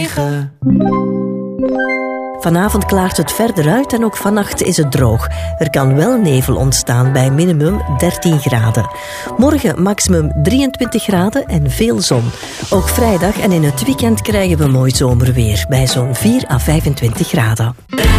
9. Vanavond klaart het verder uit en ook vannacht is het droog. Er kan wel nevel ontstaan bij minimum 13 graden. Morgen maximum 23 graden en veel zon. Ook vrijdag en in het weekend krijgen we mooi zomerweer bij zo'n 4 à 25 graden.